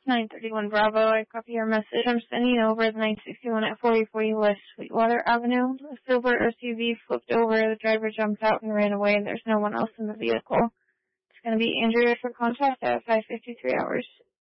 931 Bravo, I copy your message. I'm sending over the 961 at 4040 West Sweetwater Avenue. A silver SUV flipped over, the driver jumped out and ran away, and there's no one else in the vehicle. It's going to be Andrea for contact at 5:53 hours.